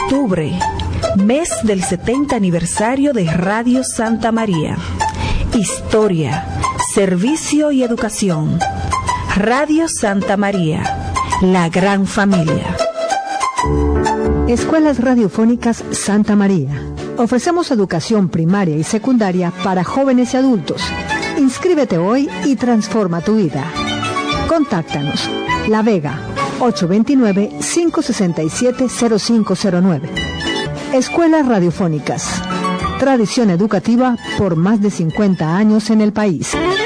Octubre, mes del 70 aniversario de Radio Santa María. Historia, servicio y educación. Radio Santa María, la gran familia. Escuelas Radiofónicas Santa María. Ofrecemos educación primaria y secundaria para jóvenes y adultos. Inscríbete hoy y transforma tu vida. Contáctanos. La Vega, 829-567-0509. Escuelas Radiofónicas. Tradición educativa por más de 50 años en el país.